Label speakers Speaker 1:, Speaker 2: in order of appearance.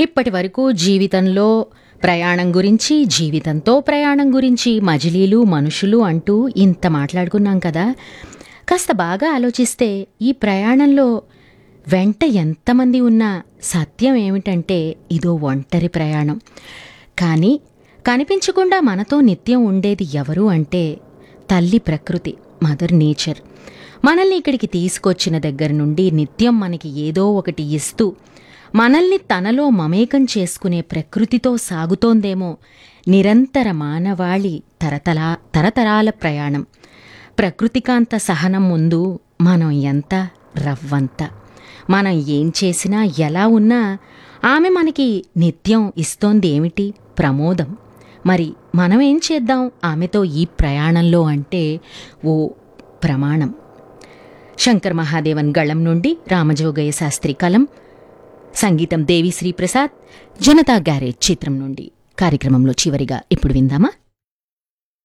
Speaker 1: ఇప్పటి వరకు జీవితంలో ప్రయాణం గురించి, జీవితంతో ప్రయాణం గురించి, మజిలీలు, మనుషులు అంటూ ఇంత మాట్లాడుకున్నాం కదా! కాస్త బాగా ఆలోచిస్తే ఈ ప్రయాణంలో వెంట ఎంతమంది ఉన్నా సత్యం ఏమిటంటే ఇదో ఒంటరి ప్రయాణం. కానీ కనిపించకుండా మనతో నిత్యం ఉండేది ఎవరు అంటే తల్లి ప్రకృతి, మదర్ నేచర్. మనల్ని ఇక్కడికి తీసుకొచ్చిన దగ్గర నుండి నిత్యం మనకి ఏదో ఒకటి ఇస్తూ మనల్ని తనలో మమేకం చేసుకునే ప్రకృతితో సాగుతోందేమో నిరంతర మానవాళి తరతరాల ప్రయాణం. ప్రకృతికాంత సహనం ముందు మనం ఎంత రవ్వంత. మనం ఏం చేసినా ఎలా ఉన్నా ఆమె మనకి నిత్యం ఇస్తోంది ఏమిటి? ప్రమోదం. మరి మనం ఏం చేద్దాం ఆమెతో ఈ ప్రయాణంలో అంటే ఓ ప్రమాణం. శంకర్ మహాదేవన్ గళం నుండి రామజోగయ్య శాస్త్రి కలం, సంగీతం దేవిశ్రీ ప్రసాద్, జనతా గ్యారేజ్ చిత్రం నుండి. కార్యక్రమంలో చివరిగా ఇప్పుడు విందామా?